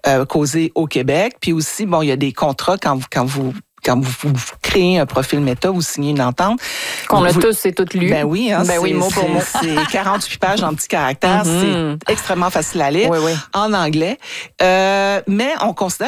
causé au Québec. Puis aussi, bon, il y a des contrats quand vous créez un profil Meta, vous signez une entente. Qu'on a tous et toutes lu. Ben oui, hein, oui, mot pour mot. C'est 48 pages en petits caractères. C'est extrêmement facile à lire Oui. en anglais. Mais on considère